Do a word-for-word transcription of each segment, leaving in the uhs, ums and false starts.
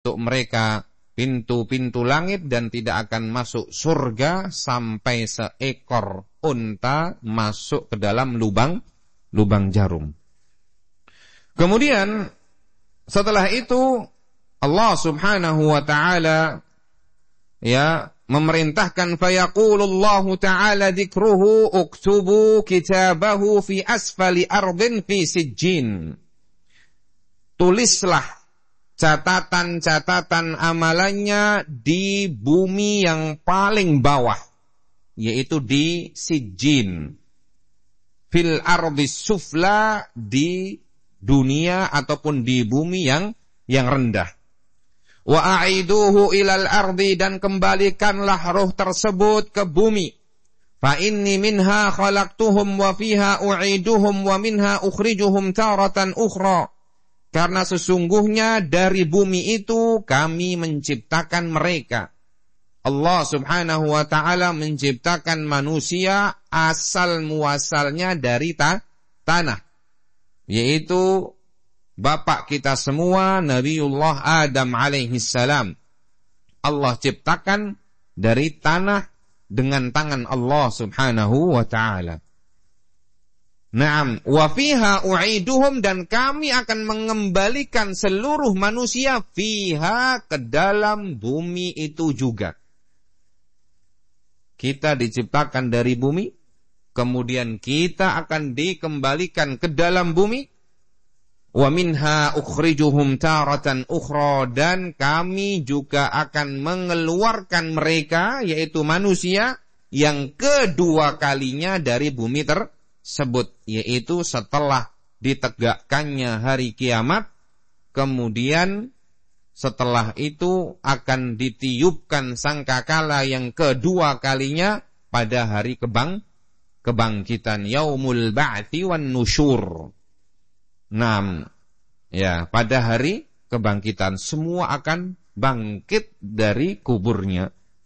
untuk mereka pintu-pintu langit dan tidak akan masuk surga sampai seekor unta masuk ke dalam lubang lubang jarum. Kemudian setelah itu Allah Subhanahu wa taala ya memerintahkan, fayaqulullahu ta'ala dzikruhu uktubu kitabahu fi asfali ardin fi sijjin. Tulislah catatan-catatan amalannya di bumi yang paling bawah, yaitu di sijjin. Fil ardis sufla, di dunia ataupun di bumi yang yang rendah. Wa a'iduhu ilal ardi, dan kembalikanlah roh tersebut ke bumi. Fa inni minha khalaqtuhum wa fiha u'iduhum wa minha ukhrijuhum taratan ukhra. Karena sesungguhnya dari bumi itu kami menciptakan mereka. Allah Subhanahu wa ta'ala menciptakan manusia asal muasalnya dari ta- tanah. Yaitu bapak kita semua, Nabiullah Adam alaihi salam. Allah ciptakan dari tanah dengan tangan Allah Subhanahu wa ta'ala. Naam, wa fiha u'iduhum, dan kami akan mengembalikan seluruh manusia fiha, ke dalam bumi itu juga. Kita diciptakan dari bumi, kemudian kita akan dikembalikan ke dalam bumi. Wa minha ukhrijuhum taratan ukhra, dan kami juga akan mengeluarkan mereka, yaitu manusia, yang kedua kalinya dari bumi tersebut, yaitu setelah ditegakkannya hari kiamat. Kemudian setelah itu akan ditiupkan sangkakala yang kedua kalinya pada hari kebang kebangkitan, yaumul ba'tsi wan nusyur. Nah, ya, pada hari kebangkitan semua akan bangkit dari kuburnya.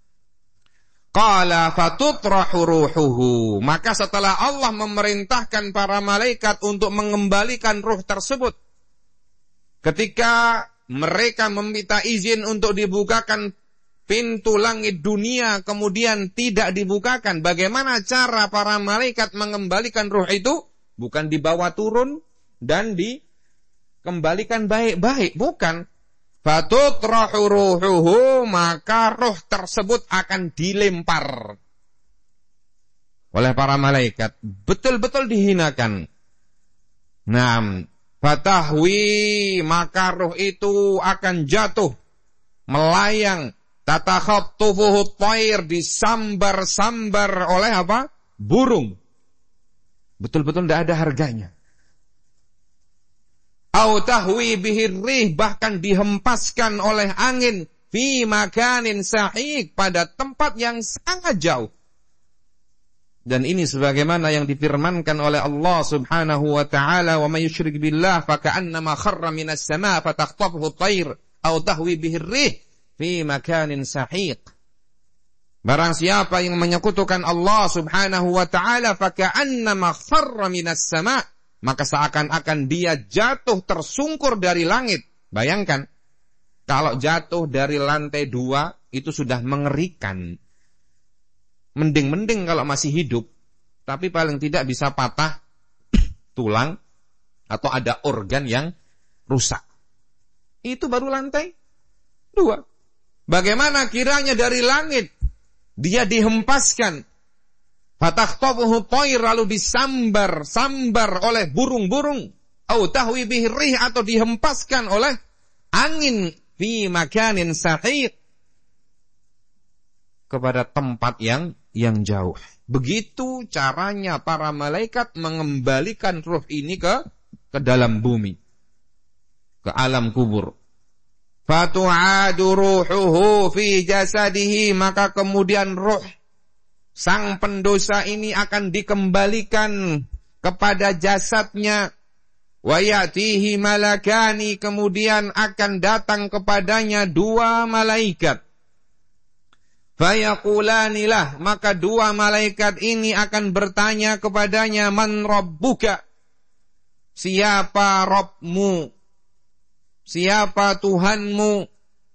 Qala fatutrahu ruhuhu, maka setelah Allah memerintahkan para malaikat untuk mengembalikan ruh tersebut, ketika mereka meminta izin untuk dibukakan pintu langit dunia, kemudian tidak dibukakan, bagaimana cara para malaikat mengembalikan ruh itu? Bukan dibawa turun dan dikembalikan baik-baik, bukan. Fatutrahu ruhuhu, maka ruh tersebut akan dilempar oleh para malaikat, betul-betul dihinakan. Nah, fatahwi, maka ruh itu akan jatuh, melayang, tatakhattufuhu thair, disambar-sambar oleh apa? Burung. Betul-betul tidak ada harganya. Au tahwi bihir rih, bahkan dihempaskan oleh angin, fi makanin sahiq, pada tempat yang sangat jauh. Dan ini sebagaimana yang difirmankan oleh Allah Subhanahu wa ta'ala, wa may yusyrik billah faka'annama kharra minas sama' fatakhtafuhu at-tayr au tahwi bihir rih fi makanin sahiq. Barang siapa yang menyekutukan Allah Subhanahu wa ta'ala, faka'annama kharra minas sama', maka seakan-akan dia jatuh tersungkur dari langit. Bayangkan, kalau jatuh dari lantai dua, itu sudah mengerikan. Mending-mending kalau masih hidup, tapi paling tidak bisa patah tulang, atau ada organ yang rusak. Itu baru lantai dua. Bagaimana kiranya dari langit, dia dihempaskan, fatakhtafuhu thair, lalu disambar-sambar oleh burung-burung, au tahwi bihi rih, atau dihempaskan oleh angin, fi makanin sahiq, kepada tempat yang yang jauh. Begitu caranya para malaikat mengembalikan ruh ini ke ke dalam bumi, ke alam kubur. Fatu'adu ruhuhu fi jasadihi, maka kemudian ruh sang pendosa ini akan dikembalikan kepada jasadnya. Wa ya'tihi malakani, kemudian akan datang kepadanya dua malaikat. Fayaqulani lah, maka dua malaikat ini akan bertanya kepadanya, man rabbuka, siapa Rabbmu, siapa Tuhanmu?